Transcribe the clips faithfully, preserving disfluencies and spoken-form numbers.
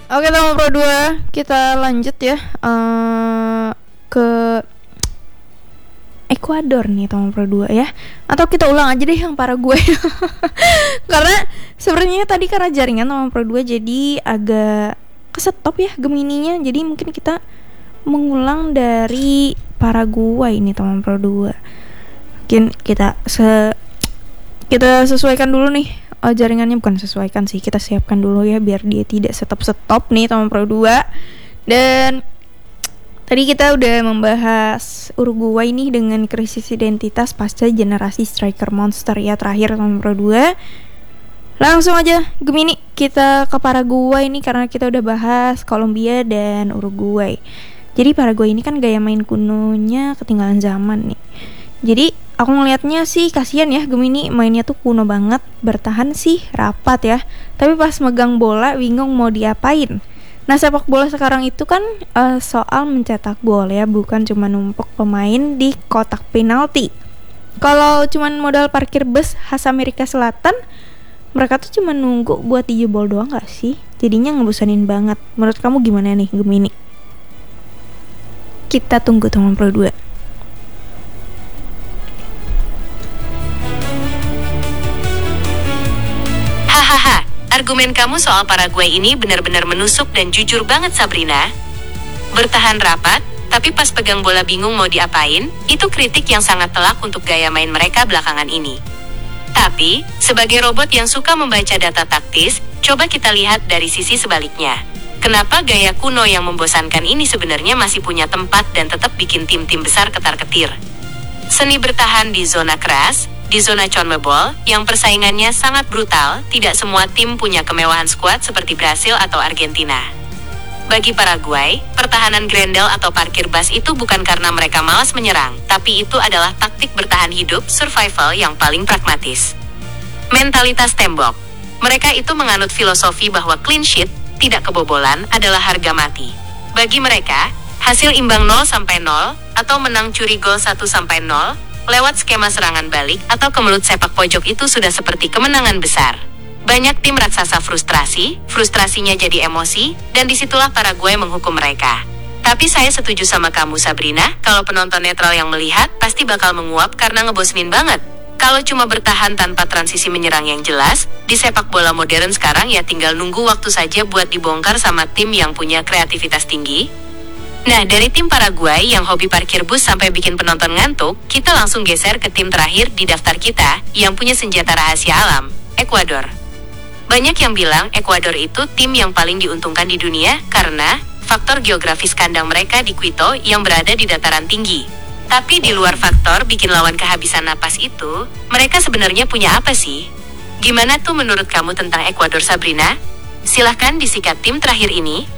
Oke, Tama Pro dua, kita lanjut ya uh, ke Ekuador nih Tama Pro dua ya. Atau kita ulang aja deh yang Paraguay. Karena sebenarnya tadi karena jaringan Tama Pro dua jadi agak kesetop ya Gemininya. Jadi mungkin kita mengulang dari Paraguay nih Tama Pro dua. Mungkin kita se kita sesuaikan dulu nih. Oh, jaringannya bukan sesuaikan sih, kita siapkan dulu ya biar dia tidak stop-stop nih Tama Pro dua. Dan tadi kita udah membahas Uruguay nih dengan krisis identitas pasca generasi striker monster ya terakhir Tama Pro dua. Langsung aja Gemini kita ke Paraguay nih karena kita udah bahas Kolombia dan Uruguay. Jadi Paraguay ini kan gaya main kunonya ketinggalan zaman nih. Jadi aku ngelihatnya sih kasihan ya Gemini, mainnya tuh kuno banget, bertahan sih rapat ya, tapi pas megang bola bingung mau diapain. Nah sepak bola sekarang itu kan uh, soal mencetak gol ya, bukan cuma numpuk pemain di kotak penalti. Kalau cuma modal parkir bus khas Amerika Selatan, mereka tuh cuma nunggu buat dijebol doang gak sih? Jadinya ngebosanin banget. Menurut kamu gimana nih Gemini? Kita tunggu Tama Pro dua. Hahaha, argumen kamu soal Paraguay ini benar-benar menusuk dan jujur banget Sabrina. Bertahan rapat, tapi pas pegang bola bingung mau diapain, itu kritik yang sangat telak untuk gaya main mereka belakangan ini. Tapi, sebagai robot yang suka membaca data taktis, coba kita lihat dari sisi sebaliknya. Kenapa gaya kuno yang membosankan ini sebenarnya masih punya tempat dan tetap bikin tim-tim besar ketar-ketir? Seni bertahan di zona keras, di zona CONMEBOL, yang persaingannya sangat brutal, tidak semua tim punya kemewahan skuad seperti Brasil atau Argentina. Bagi Paraguay, pertahanan grendel atau parkir bus itu bukan karena mereka malas menyerang, tapi itu adalah taktik bertahan hidup, survival yang paling pragmatis. Mentalitas tembok. Mereka itu menganut filosofi bahwa clean sheet, tidak kebobolan, adalah harga mati. Bagi mereka, hasil imbang nol sampai nol, atau menang curi gol satu sampai nol, lewat skema serangan balik atau kemelut sepak pojok itu sudah seperti kemenangan besar. Banyak tim raksasa frustrasi, frustrasinya jadi emosi, dan disitulah Paraguay menghukum mereka. Tapi saya setuju sama kamu Sabrina, kalau penonton netral yang melihat, pasti bakal menguap karena ngebosenin banget. Kalau cuma bertahan tanpa transisi menyerang yang jelas, di sepak bola modern sekarang ya tinggal nunggu waktu saja buat dibongkar sama tim yang punya kreativitas tinggi. Nah, dari tim Paraguay yang hobi parkir bus sampai bikin penonton ngantuk, kita langsung geser ke tim terakhir di daftar kita, yang punya senjata rahasia alam, Ekuador. Banyak yang bilang Ekuador itu tim yang paling diuntungkan di dunia, karena faktor geografis kandang mereka di Quito yang berada di dataran tinggi. Tapi di luar faktor bikin lawan kehabisan napas itu, mereka sebenarnya punya apa sih? Gimana tuh menurut kamu tentang Ekuador Sabrina? Silahkan disikat tim terakhir ini.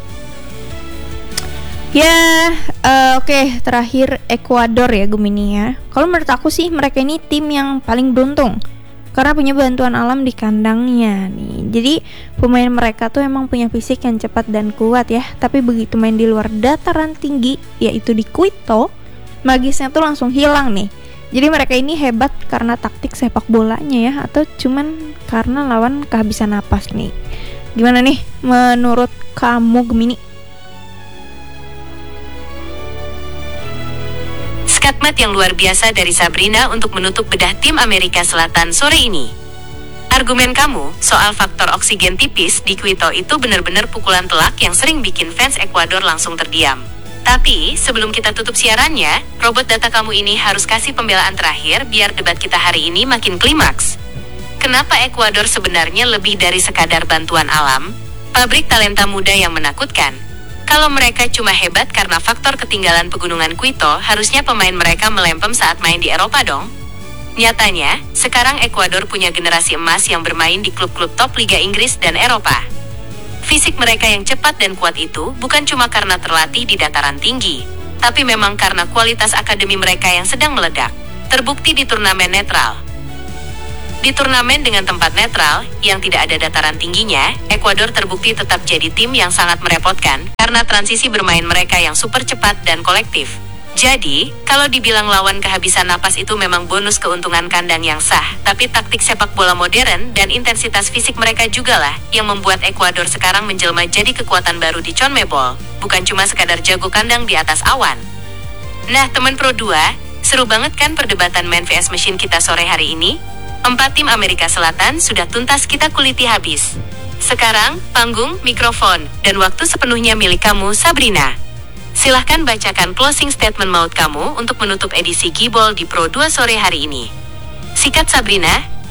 Ya, uh, oke okay. Terakhir Ekuador ya Gemini ya. Kalau menurut aku sih mereka ini tim yang paling beruntung karena punya bantuan alam di kandangnya nih. Jadi pemain mereka tuh emang punya fisik yang cepat dan kuat ya. Tapi begitu main di luar dataran tinggi, yaitu di Quito, magisnya tuh langsung hilang nih. Jadi mereka ini hebat karena taktik sepak bolanya ya, atau cuman karena lawan kehabisan napas nih. Gimana nih menurut kamu Gemini? Skatmat yang luar biasa dari Sabrina untuk menutup bedah tim Amerika Selatan sore ini. Argumen kamu soal faktor oksigen tipis di Quito itu benar-benar pukulan telak yang sering bikin fans Ekuador langsung terdiam. Tapi, sebelum kita tutup siarannya, robot data kamu ini harus kasih pembelaan terakhir biar debat kita hari ini makin klimaks. Kenapa Ekuador sebenarnya lebih dari sekadar bantuan alam? Pabrik talenta muda yang menakutkan. Kalau mereka cuma hebat karena faktor ketinggalan pegunungan Quito, harusnya pemain mereka melempem saat main di Eropa dong. Nyatanya, sekarang Ekuador punya generasi emas yang bermain di klub-klub top Liga Inggris dan Eropa. Fisik mereka yang cepat dan kuat itu bukan cuma karena terlatih di dataran tinggi, tapi memang karena kualitas akademi mereka yang sedang meledak. Terbukti di turnamen netral. Di turnamen dengan tempat netral, yang tidak ada dataran tingginya, Ekuador terbukti tetap jadi tim yang sangat merepotkan, karena transisi bermain mereka yang super cepat dan kolektif. Jadi, kalau dibilang lawan kehabisan napas itu memang bonus keuntungan kandang yang sah, tapi taktik sepak bola modern dan intensitas fisik mereka juga lah yang membuat Ekuador sekarang menjelma jadi kekuatan baru di CONMEBOL, bukan cuma sekadar jago kandang di atas awan. Nah, teman Pro dua, seru banget kan perdebatan man vs machine kita sore hari ini? Empat tim Amerika Selatan sudah tuntas kita kuliti habis. Sekarang, panggung, mikrofon, dan waktu sepenuhnya milik kamu, Sabrina. Silahkan bacakan closing statement maut kamu untuk menutup edisi Gibol di Pro dua sore hari ini. Sikat, Sabrina.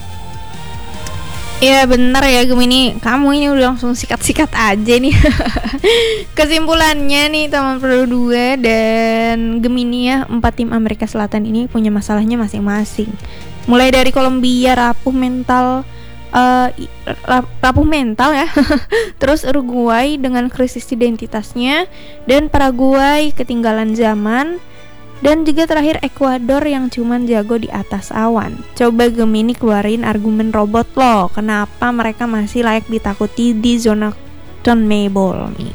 Ya bener ya Gemini, kamu ini udah langsung sikat-sikat aja nih. Kesimpulannya nih teman Pro dua dan Gemini ya, empat tim Amerika Selatan ini punya masalahnya masing-masing. Mulai dari Kolombia rapuh mental, uh, rapuh mental ya. Terus Uruguay dengan krisis identitasnya, dan Paraguay ketinggalan zaman, dan juga terakhir Ekuador yang cuman jago di atas awan. Coba Gemini keluarin argumen robot lo, kenapa mereka masih layak ditakuti di zona CONMEBOL nih.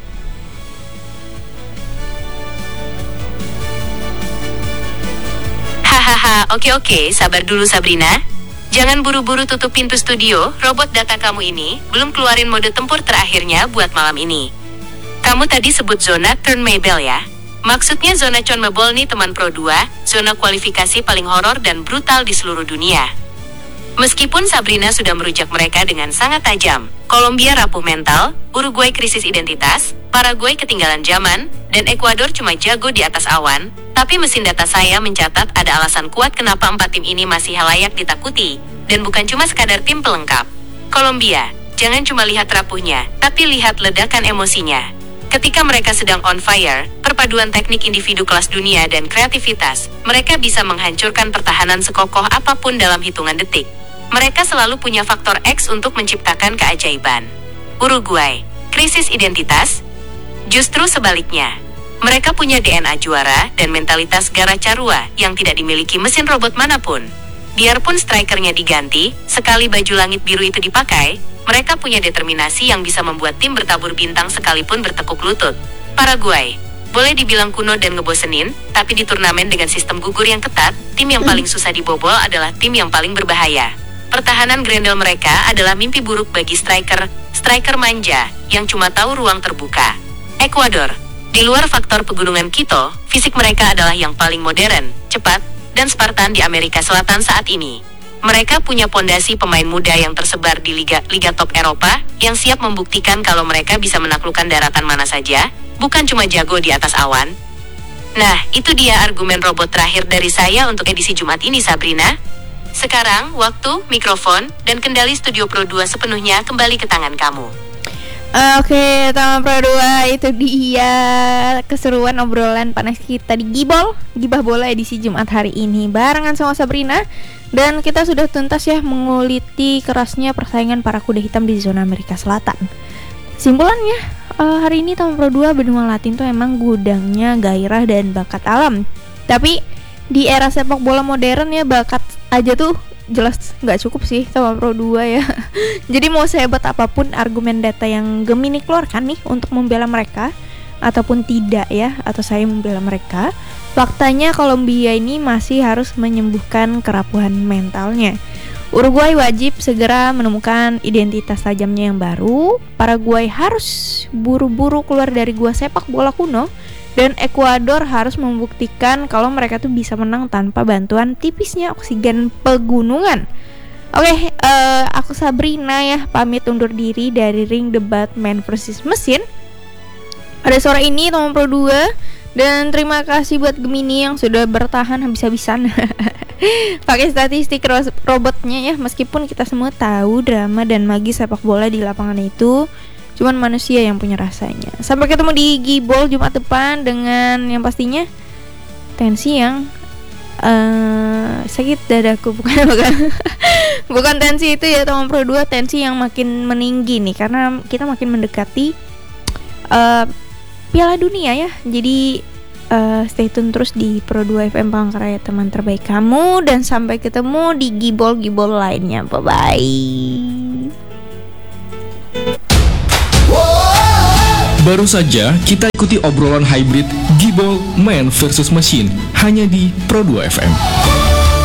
Hahaha, oke oke, sabar dulu Sabrina. Jangan buru-buru tutup pintu studio, robot data kamu ini belum keluarin mode tempur terakhirnya buat malam ini. Kamu tadi sebut zona CONMEBOL ya? Maksudnya zona CONMEBOL nih teman Pro dua, zona kualifikasi paling horor dan brutal di seluruh dunia. Meskipun Sabrina sudah merujak mereka dengan sangat tajam, Kolombia rapuh mental, Uruguay krisis identitas, Paraguay ketinggalan zaman, dan Ekuador cuma jago di atas awan, tapi mesin data saya mencatat ada alasan kuat kenapa empat tim ini masih layak ditakuti, dan bukan cuma sekadar tim pelengkap. Kolombia, jangan cuma lihat rapuhnya, tapi lihat ledakan emosinya. Ketika mereka sedang on fire, perpaduan teknik individu kelas dunia dan kreativitas, mereka bisa menghancurkan pertahanan sekokoh apapun dalam hitungan detik. Mereka selalu punya faktor X untuk menciptakan keajaiban. Uruguay, krisis identitas? Justru sebaliknya. Mereka punya D N A juara dan mentalitas Garacarua yang tidak dimiliki mesin robot manapun. Biarpun strikernya diganti, sekali baju langit biru itu dipakai, mereka punya determinasi yang bisa membuat tim bertabur bintang sekalipun bertekuk lutut. Paraguay, boleh dibilang kuno dan ngebosenin, tapi di turnamen dengan sistem gugur yang ketat, tim yang paling susah dibobol adalah tim yang paling berbahaya. Pertahanan Grendel mereka adalah mimpi buruk bagi striker, striker manja, yang cuma tahu ruang terbuka. Ekuador, di luar faktor pegunungan Quito, fisik mereka adalah yang paling modern, cepat, dan Spartan di Amerika Selatan saat ini. Mereka punya pondasi pemain muda yang tersebar di liga liga top Eropa, yang siap membuktikan kalau mereka bisa menaklukkan daratan mana saja, bukan cuma jago di atas awan. Nah, itu dia argumen robot terakhir dari saya untuk edisi Jumat ini, Sabrina. Sekarang, waktu, mikrofon, dan kendali Studio Pro dua sepenuhnya kembali ke tangan kamu. Oke, teman Pro dua, itu dia keseruan obrolan panas kita di Gibol, Gibah Bola edisi Jumat hari ini barengan sama Sabrina. Dan kita sudah tuntas ya menguliti kerasnya persaingan para kuda hitam di zona Amerika Selatan. Simpulannya, uh, hari ini teman Pro dua, benua Latin tuh emang gudangnya gairah dan bakat alam. Tapi di era sepak bola modern ya, bakat aja tuh jelas nggak cukup sih sama Pro dua ya. Jadi mau sehebat apapun argumen data yang Gemini keluarkan nih untuk membela mereka ataupun tidak ya, atau saya membela mereka, faktanya Kolombia ini masih harus menyembuhkan kerapuhan mentalnya. Uruguay wajib segera menemukan identitas tajamnya yang baru. Paraguay harus buru-buru keluar dari gua sepak bola kuno. Dan Ekuador harus membuktikan kalau mereka tuh bisa menang tanpa bantuan tipisnya oksigen pegunungan. Oke, uh, aku Sabrina ya, pamit undur diri dari ring debat man versus mesin pada sore ini teman Pro dua. Dan terima kasih buat Gemini yang sudah bertahan habis-habisan pakai statistik ro- robotnya ya. Meskipun kita semua tahu drama dan magis sepak bola di lapangan itu cuman manusia yang punya rasanya. Sampai ketemu di Gibol Jumat depan dengan yang pastinya tensi yang uh, sakit dadaku. Bukan bukan bukan tensi itu ya teman Pro dua, tensi yang makin meninggi nih karena kita makin mendekati uh, Piala Dunia ya. Jadi uh, stay tune terus di Pro dua F M Palangkaraya, teman terbaik kamu, dan sampai ketemu di Gibol-Gibol lainnya. Bye bye. Baru saja kita ikuti obrolan hybrid Gibol Man versus Machine hanya di Pro dua F M.